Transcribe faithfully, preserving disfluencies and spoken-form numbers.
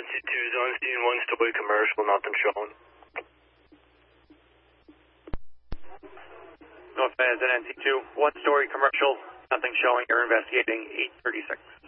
Nancy two's on scene, one-story commercial, nothing shown. North Van Nancy two, one-story commercial, nothing showing. You're investigating eight thirty-six.